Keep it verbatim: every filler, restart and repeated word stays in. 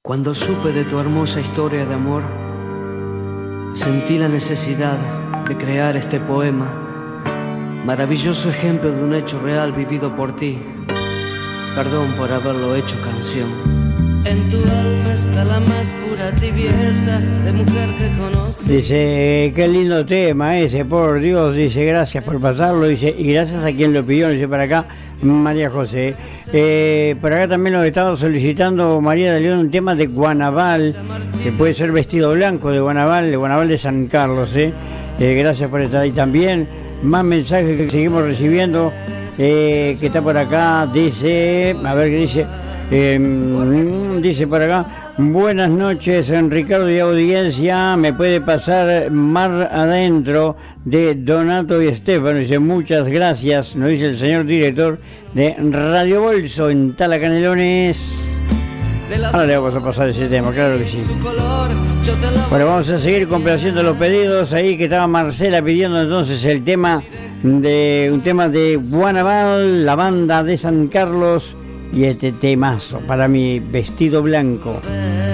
Cuando supe de tu hermosa historia de amor, sentí la necesidad de crear este poema, maravilloso ejemplo de un hecho real vivido por ti. Perdón por haberlo hecho canción. En tu alma está la más pura tibieza de mujer que conoce. Dice, qué lindo tema ese, por Dios, dice, gracias por pasarlo, dice, y gracias a quien lo pidió, dice, para acá, María José. Eh, por acá también nos estaba solicitando María de León un tema de Guanabal, que puede ser Vestido Blanco de Guanabal, de Guanabal de San Carlos, eh. Eh, gracias por estar ahí también. Más mensajes que seguimos recibiendo, eh, que está por acá, dice, a ver qué dice, eh, dice por acá, buenas noches, Ricardo y audiencia, me puede pasar Mar Adentro de Donato y Estefano, dice, muchas gracias, nos dice el señor director de Radio Bolso en Talacanelones. Ahora le vamos a pasar ese tema, claro que sí. Bueno, vamos a seguir complaciendo los pedidos. Ahí que estaba Marcela pidiendo entonces el tema de un tema de Guanabal, la banda de San Carlos, y este temazo para mi Vestido Blanco.